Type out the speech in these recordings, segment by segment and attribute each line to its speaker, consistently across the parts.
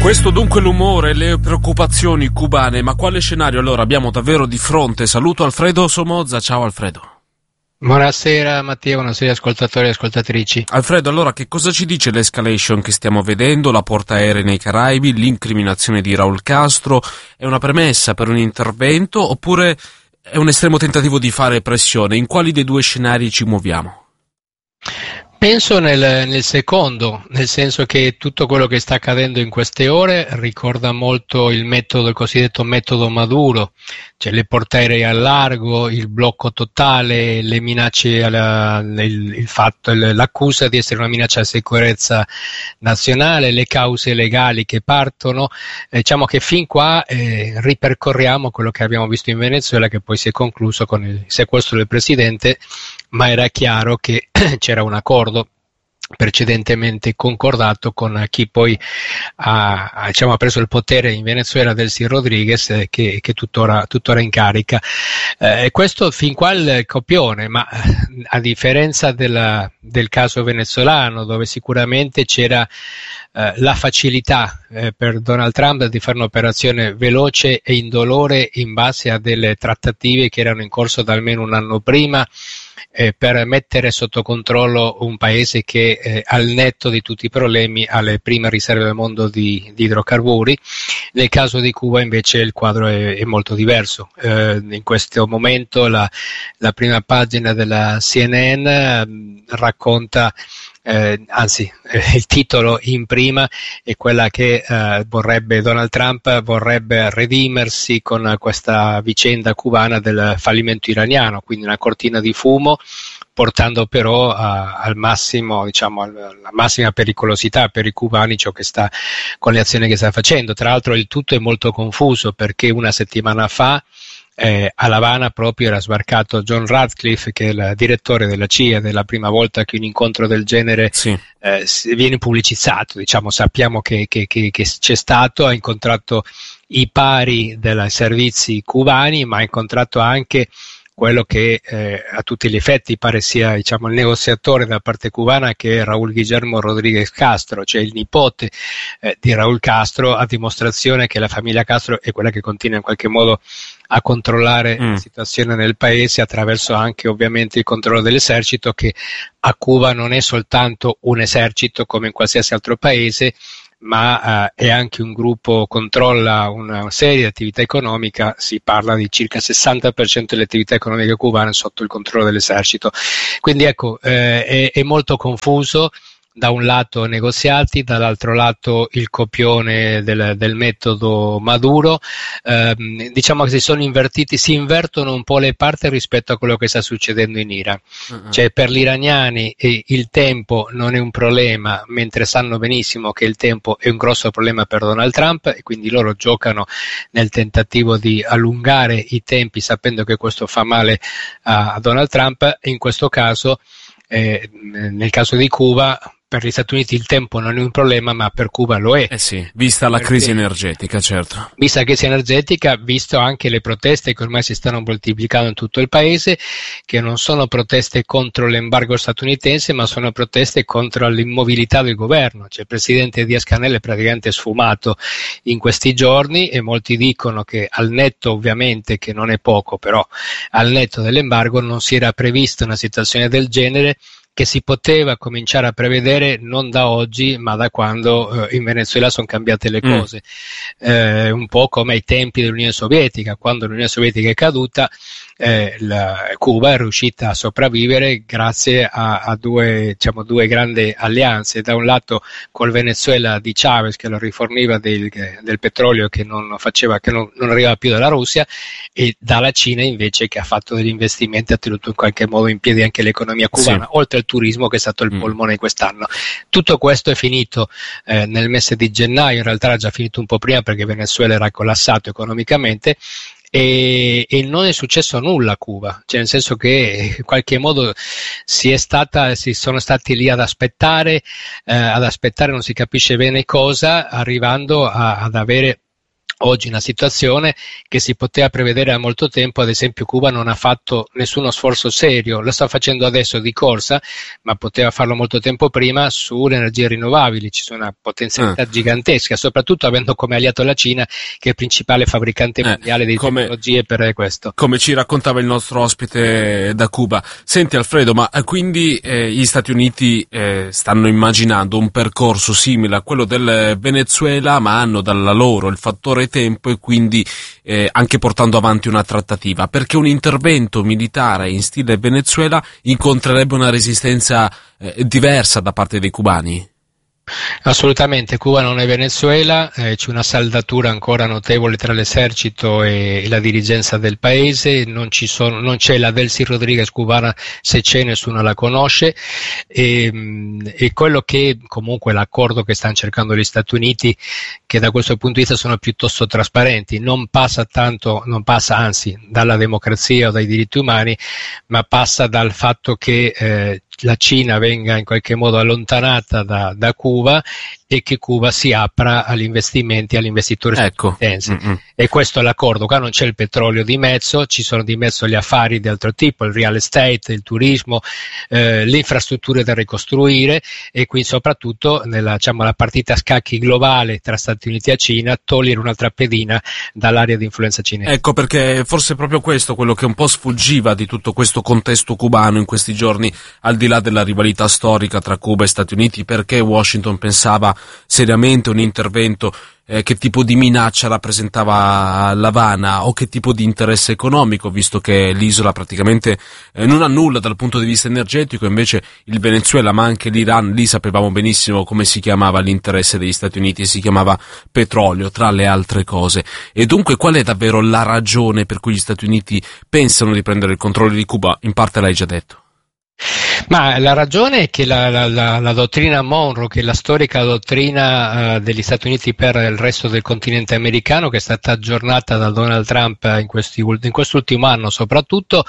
Speaker 1: Questo dunque l'umore e le preoccupazioni cubane, ma quale scenario allora abbiamo davvero di fronte? Saluto Alfredo Somoza, ciao Alfredo.
Speaker 2: Buonasera Mattia, buonasera ascoltatori e ascoltatrici.
Speaker 1: Alfredo, allora che cosa ci dice l'escalation che stiamo vedendo, la portaerei nei Caraibi, l'incriminazione di Raul Castro? È una premessa per un intervento oppure è un estremo tentativo di fare pressione? In quali dei due scenari ci muoviamo?
Speaker 2: Penso nel secondo, nel senso che tutto quello che sta accadendo in queste ore ricorda molto il cosiddetto metodo Maduro, cioè le portaerei al largo, il blocco totale, le minacce, l'accusa di essere una minaccia alla sicurezza nazionale, le cause legali che partono. Diciamo che fin qua ripercorriamo quello che abbiamo visto in Venezuela, che poi si è concluso con il sequestro del presidente, ma era chiaro che c'era un accordo precedentemente concordato con chi poi ha preso il potere in Venezuela, Delcy Rodriguez, che tuttora in carica. Questo fin qua il copione, ma a differenza del caso venezuelano, dove sicuramente c'era la facilità per Donald Trump di fare un'operazione veloce e indolore in base a delle trattative che erano in corso da almeno un anno prima, per mettere sotto controllo un paese che al netto di tutti i problemi ha le prime riserve del mondo di idrocarburi. Nel caso di Cuba invece il quadro è molto diverso. In questo momento la prima pagina della CNN racconta, il titolo in prima è quella che Donald Trump vorrebbe redimersi con questa vicenda cubana del fallimento iraniano, quindi una cortina di fumo, portando però al massimo, alla massima pericolosità per i cubani ciò che sta con le azioni che sta facendo. Tra l'altro il tutto è molto confuso, perché una settimana fa a La Habana proprio era sbarcato John Ratcliffe, che è il direttore della CIA, della prima volta che un incontro del genere viene pubblicizzato. Sappiamo che c'è stato, ha incontrato i pari dei servizi cubani, ma ha incontrato anche quello che a tutti gli effetti pare sia il negoziatore dalla parte cubana, che è Raúl Guillermo Rodríguez Castro, cioè il nipote di Raúl Castro, a dimostrazione che la famiglia Castro è quella che continua in qualche modo a controllare la situazione nel paese, attraverso anche ovviamente il controllo dell'esercito, che a Cuba non è soltanto un esercito come in qualsiasi altro paese, ma è anche un gruppo, controlla una serie di attività economica. Si parla di circa 60% delle attività economiche cubane sotto il controllo dell'esercito. Quindi ecco, è molto confuso. Da un lato negoziati, dall'altro lato il copione del metodo Maduro. Diciamo che si invertono un po' le parti rispetto a quello che sta succedendo in Iran. Cioè, per gli iraniani il tempo non è un problema, mentre sanno benissimo che il tempo è un grosso problema per Donald Trump, e quindi loro giocano nel tentativo di allungare i tempi, sapendo che questo fa male a Donald Trump. In questo caso, nel caso di Cuba, per gli Stati Uniti il tempo non è un problema, ma per Cuba lo è.
Speaker 1: Vista la crisi energetica, certo.
Speaker 2: Vista la crisi energetica, visto anche le proteste che ormai si stanno moltiplicando in tutto il paese, che non sono proteste contro l'embargo statunitense, ma sono proteste contro l'immobilità del governo. Cioè, il presidente Díaz-Canel è praticamente sfumato in questi giorni, e molti dicono che, al netto ovviamente, che non è poco, però al netto dell'embargo non si era prevista una situazione del genere, che si poteva cominciare a prevedere non da oggi, ma da quando in Venezuela sono cambiate le cose. Un po' come ai tempi dell'Unione Sovietica. Quando l'Unione Sovietica è caduta, Cuba è riuscita a sopravvivere grazie a due grandi alleanze. Da un lato col Venezuela di Chavez, che lo riforniva del petrolio che non arrivava più dalla Russia, e dalla Cina invece, che ha fatto degli investimenti, ha tenuto in qualche modo in piedi anche l'economia cubana, oltre al turismo, che è stato il polmone quest'anno. Tutto questo è finito nel mese di gennaio, in realtà era già finito un po' prima, perché Venezuela era collassato economicamente, e non è successo nulla a Cuba, cioè nel senso che in qualche modo si sono stati lì ad aspettare non si capisce bene cosa, arrivando ad avere oggi una situazione che si poteva prevedere da molto tempo. Ad esempio Cuba non ha fatto nessuno sforzo serio, lo sta facendo adesso di corsa, ma poteva farlo molto tempo prima sulle energie rinnovabili. Ci sono una potenzialità gigantesca, soprattutto avendo come alleato la Cina, che è il principale fabbricante mondiale di tecnologie per questo.
Speaker 1: Come ci raccontava il nostro ospite da Cuba. Senti Alfredo, ma quindi gli Stati Uniti stanno immaginando un percorso simile a quello del Venezuela, ma hanno dalla loro il fattore tempo e quindi anche portando avanti una trattativa, perché un intervento militare in stile Venezuela incontrerebbe una resistenza diversa da parte dei cubani?
Speaker 2: Assolutamente, Cuba non è Venezuela, c'è una saldatura ancora notevole tra l'esercito e la dirigenza del paese, non c'è la Delcy Rodriguez cubana, se c'è nessuno la conosce, e quello che comunque l'accordo che stanno cercando gli Stati Uniti, che da questo punto di vista sono piuttosto trasparenti, non passa anzi dalla democrazia o dai diritti umani, ma passa dal fatto che la Cina venga in qualche modo allontanata da Cuba e che Cuba si apra agli investimenti, agli investitori statunitensi. E questo è l'accordo. Qua non c'è il petrolio di mezzo, ci sono di mezzo gli affari di altro tipo, il real estate, il turismo, le infrastrutture da ricostruire, e qui soprattutto la partita a scacchi globale tra Stati Uniti e Cina, togliere un'altra pedina dall'area di influenza cinese.
Speaker 1: Ecco, perché forse è proprio questo quello che un po' sfuggiva di tutto questo contesto cubano in questi giorni, al di là della rivalità storica tra Cuba e Stati Uniti, perché Washington pensava seriamente un intervento, che tipo di minaccia rappresentava l'Havana o che tipo di interesse economico, visto che l'isola praticamente non ha nulla dal punto di vista energetico. Invece il Venezuela, ma anche l'Iran, lì sapevamo benissimo come si chiamava l'interesse degli Stati Uniti, si chiamava petrolio, tra le altre cose. E dunque qual è davvero la ragione per cui gli Stati Uniti pensano di prendere il controllo di Cuba? In parte l'hai già detto.
Speaker 2: Ma la ragione è che la dottrina Monroe, che è la storica dottrina degli Stati Uniti per il resto del continente americano, che è stata aggiornata da Donald Trump in quest'ultimo anno soprattutto,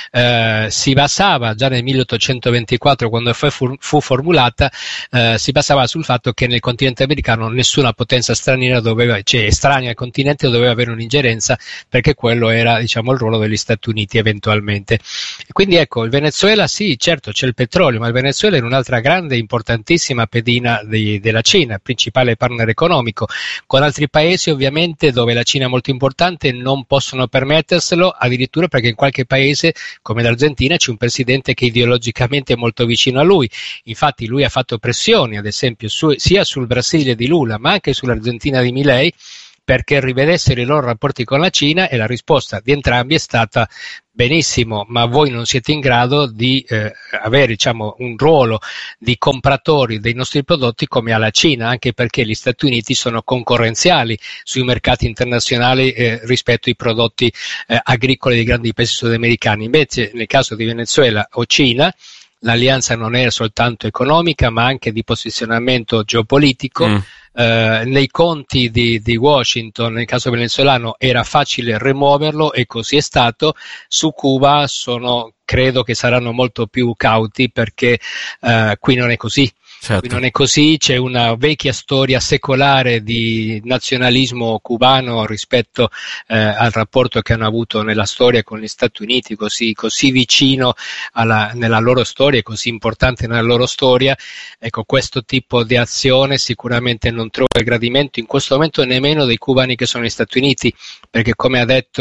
Speaker 2: si basava già nel 1824, quando fu formulata, si basava sul fatto che nel continente americano nessuna potenza straniera estranea al continente doveva avere un'ingerenza, perché quello era, il ruolo degli Stati Uniti eventualmente. Quindi ecco, il Venezuela sì, certo c'è il petrolio, ma il Venezuela è un'altra grande, importantissima pedina della Cina, principale partner economico, con altri paesi ovviamente dove la Cina è molto importante non possono permetterselo, addirittura perché in qualche paese come l'Argentina c'è un presidente che ideologicamente è molto vicino a lui. Infatti lui ha fatto pressioni, ad esempio, sia sul Brasile di Lula, ma anche sull'Argentina di Milei, perché rivedessero i loro rapporti con la Cina, e la risposta di entrambi è stata: benissimo, ma voi non siete in grado di avere un ruolo di compratori dei nostri prodotti come ha la Cina, anche perché gli Stati Uniti sono concorrenziali sui mercati internazionali rispetto ai prodotti agricoli dei grandi paesi sudamericani. Invece nel caso di Venezuela o Cina, l'alleanza non era soltanto economica, ma anche di posizionamento geopolitico. Nei conti di Washington, nel caso venezuelano, era facile rimuoverlo, e così è stato. Su Cuba credo che saranno molto più cauti, perché qui non è così. Certo. Qui non è così, c'è una vecchia storia secolare di nazionalismo cubano rispetto al rapporto che hanno avuto nella storia con gli Stati Uniti, così vicino nella loro storia, così importante nella loro storia. Ecco, questo tipo di azione sicuramente non trova il gradimento in questo momento nemmeno dei cubani che sono negli Stati Uniti, perché come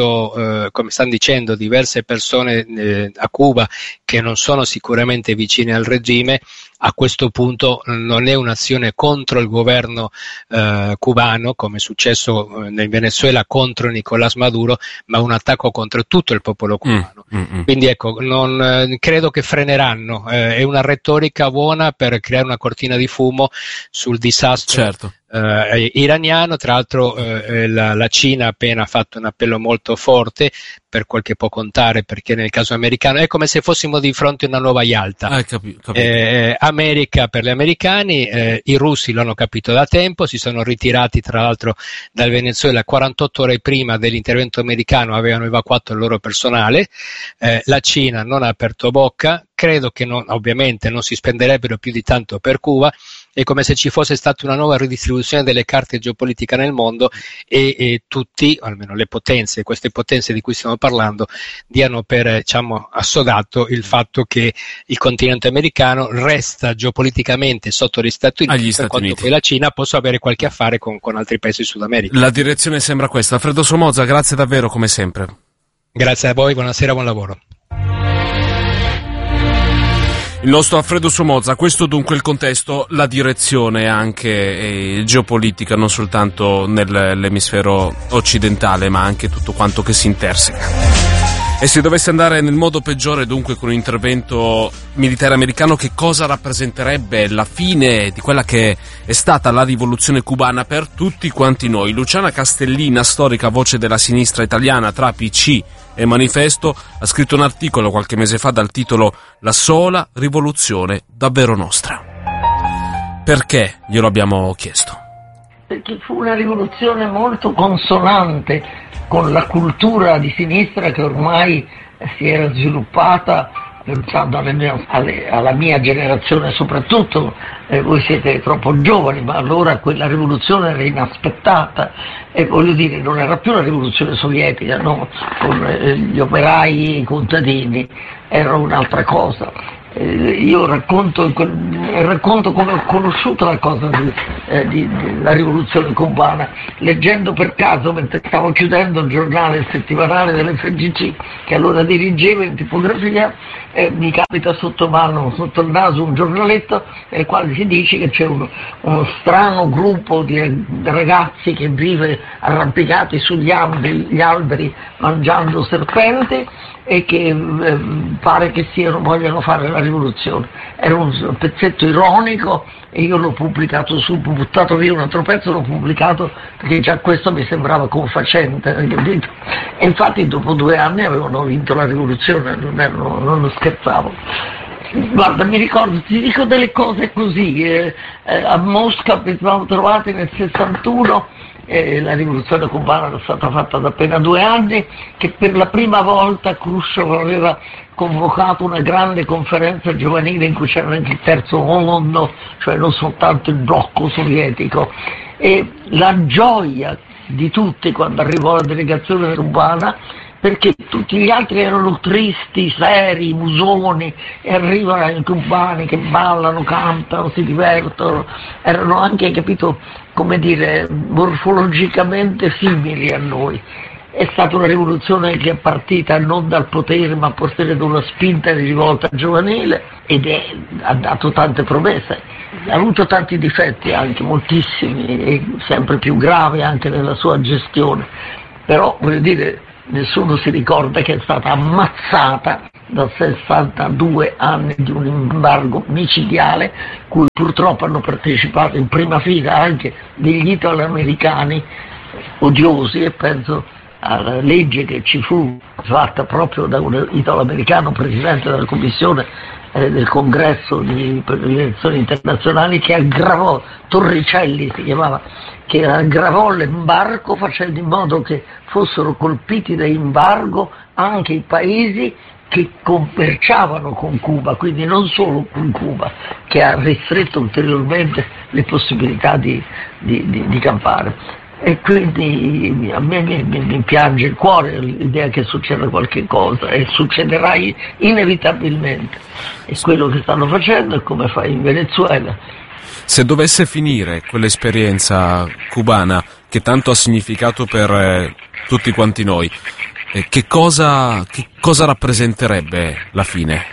Speaker 2: stanno dicendo diverse persone a Cuba che non sono sicuramente vicine al regime, a questo punto non è un'azione contro il governo cubano, come è successo nel Venezuela contro Nicolás Maduro, ma un attacco contro tutto il popolo cubano. Quindi ecco, non credo che freneranno, è una retorica buona per creare una cortina di fumo sul disastro.
Speaker 1: Certo.
Speaker 2: Iraniano. Tra l'altro la Cina ha appena fatto un appello molto forte, per quel che può contare, perché nel caso americano è come se fossimo di fronte a una nuova Yalta.
Speaker 1: Capito.
Speaker 2: America per gli americani, i russi lo hanno capito da tempo, si sono ritirati tra l'altro dal Venezuela 48 ore prima dell'intervento americano, avevano evacuato il loro personale. La Cina non ha aperto bocca, credo che ovviamente non si spenderebbero più di tanto per Cuba, è come se ci fosse stata una nuova ridistribuzione delle carte geopolitiche nel mondo e tutti, almeno le potenze, queste potenze di cui stiamo parlando, diano per assodato il fatto che il continente americano resta geopoliticamente sotto gli Stati Uniti, per quanto poi la Cina possa avere qualche affare con altri paesi del Sud America.
Speaker 1: La direzione sembra questa. Alfredo Somoza, grazie davvero come sempre.
Speaker 2: Grazie a voi, buonasera, buon lavoro.
Speaker 1: Il nostro Alfredo Somoza, questo dunque il contesto, la direzione anche geopolitica, non soltanto nell'emisfero occidentale, ma anche tutto quanto che si interseca. E se dovesse andare nel modo peggiore, dunque, con un intervento militare americano, che cosa rappresenterebbe la fine di quella che è stata la rivoluzione cubana per tutti quanti noi? Luciana Castellina, storica voce della sinistra italiana tra PC e Manifesto, ha scritto un articolo qualche mese fa dal titolo "La sola rivoluzione davvero nostra". Perché glielo abbiamo chiesto?
Speaker 3: Perché fu una rivoluzione molto consonante con la cultura di sinistra che ormai si era sviluppata, pensando alla mia generazione soprattutto. Voi siete troppo giovani, ma allora quella rivoluzione era inaspettata, e voglio dire, non era più la rivoluzione sovietica, no? Con gli operai e i contadini, era un'altra cosa. Io racconto come ho conosciuto la cosa della rivoluzione cubana, leggendo per caso, mentre stavo chiudendo il giornale settimanale dell'FGC che allora dirigevo in tipografia, mi capita sotto il naso un giornaletto nel quale si dice che c'è uno strano gruppo di ragazzi che vive arrampicati sugli alberi mangiando serpenti e che pare che vogliono fare la rivoluzione. Era un pezzetto ironico e io l'ho pubblicato subito, buttato via un altro pezzo, l'ho pubblicato perché già questo mi sembrava confacente, capito? E infatti dopo 2 anni avevano vinto la rivoluzione, non scherzavo. Guarda, mi ricordo, ti dico delle cose così, a Mosca mi siamo trovati nel 61, la rivoluzione cubana era stata fatta da appena 2 anni, che per la prima volta Khrushchev aveva convocato una grande conferenza giovanile in cui c'era anche il terzo mondo, cioè non soltanto il blocco sovietico, e la gioia di tutti quando arrivò la delegazione cubana, perché tutti gli altri erano tristi, seri, musoni, e arrivano i cubani che ballano, cantano, si divertono, erano anche, capito, come dire, morfologicamente simili a noi. È stata una rivoluzione che è partita non dal potere, ma forse da una spinta di rivolta giovanile, ed ha dato tante promesse. Ha avuto tanti difetti, anche moltissimi, e sempre più gravi anche nella sua gestione. Però, voglio dire, nessuno si ricorda che è stata ammazzata da 62 anni di un embargo micidiale, cui purtroppo hanno partecipato in prima fila anche degli italoamericani odiosi, e penso alla legge che ci fu fatta proprio da un italoamericano presidente della commissione del congresso per le elezioni internazionali, che aggravò, Torricelli si chiamava, che aggravò l'embargo facendo in modo che fossero colpiti da embargo anche i paesi che commerciavano con Cuba, quindi non solo con Cuba, che ha ristretto ulteriormente le possibilità di campare. E quindi a me mi piange il cuore l'idea che succeda qualche cosa, e succederà inevitabilmente. E quello che stanno facendo è come fa in Venezuela.
Speaker 1: Se dovesse finire quell'esperienza cubana che tanto ha significato per tutti quanti noi, che cosa rappresenterebbe la fine?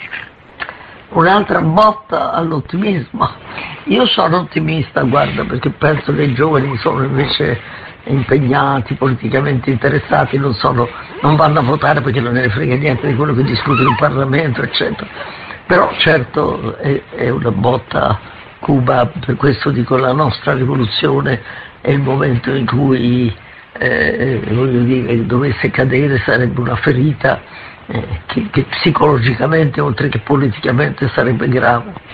Speaker 3: Un'altra botta all'ottimismo. Io sono ottimista, guarda, perché penso che i giovani sono invece impegnati, politicamente interessati, non vanno a votare perché non ne frega niente di quello che discutono in Parlamento, eccetera. Però certo è una botta Cuba, per questo dico la nostra rivoluzione è il momento in cui voglio dire, dovesse cadere sarebbe una ferita che psicologicamente oltre che politicamente sarebbe grave.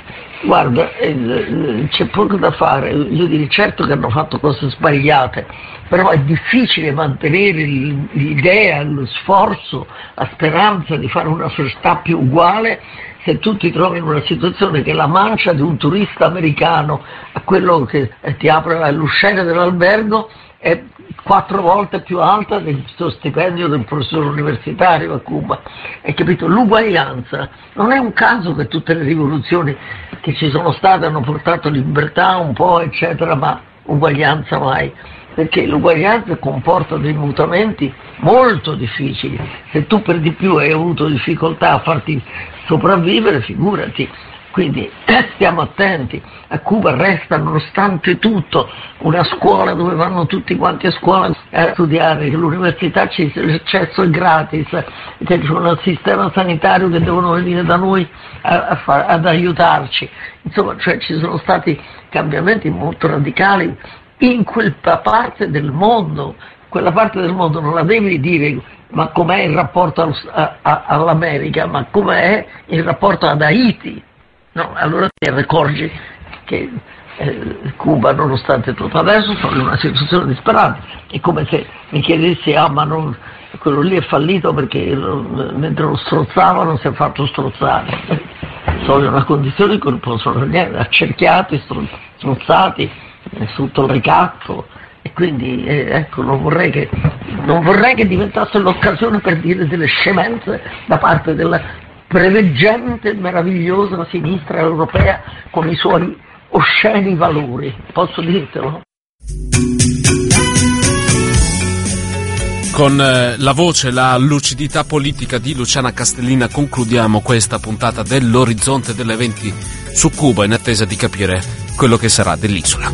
Speaker 3: Guarda, c'è poco da fare. Io direi certo che hanno fatto cose sbagliate, però è difficile mantenere l'idea, lo sforzo, la speranza di fare una società più uguale se tu ti trovi in una situazione che la mancia di un turista americano a quello che ti apre l'uscita dell'albergo è 4 volte più alta del suo stipendio del professore universitario a Cuba. Hai capito? L'uguaglianza non è un caso che tutte le rivoluzioni che ci sono state hanno portato libertà un po', eccetera, ma uguaglianza mai. Perché l'uguaglianza comporta dei mutamenti molto difficili. Se tu per di più hai avuto difficoltà a farti sopravvivere, figurati. Quindi stiamo attenti. A Cuba resta, nonostante tutto, una scuola dove vanno tutti quanti a scuola a studiare, che l'università l'accesso è gratis, che c'è un sistema sanitario che devono venire da noi ad aiutarci. Insomma, cioè, ci sono stati cambiamenti molto radicali in quella parte del mondo. Quella parte del mondo non la devi dire ma com'è il rapporto all'America, ma com'è il rapporto ad Haiti. No, allora ti accorgi che Cuba, nonostante tutto, adesso sono in una situazione disperata. È come se mi chiedessi, ma non, quello lì è fallito perché mentre lo strozzavano si è fatto strozzare. Sono in una condizione in cui non possono niente, accerchiati, strozzati, sotto il ricatto. E quindi ecco, non vorrei che diventasse l'occasione per dire delle scemenze da parte della preveggente e meravigliosa sinistra europea con i suoi osceni valori. Posso dirtelo?
Speaker 1: Con la voce, la lucidità politica di Luciana Castellina concludiamo questa puntata dell'Orizzonte degli Eventi su Cuba, in attesa di capire quello che sarà dell'isola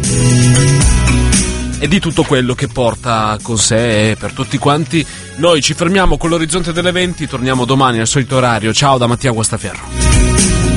Speaker 1: e di tutto quello che porta con sé per tutti quanti. Noi ci fermiamo con l'Orizzonte degli Eventi, torniamo domani al solito orario. Ciao da Mattia Guastaferro.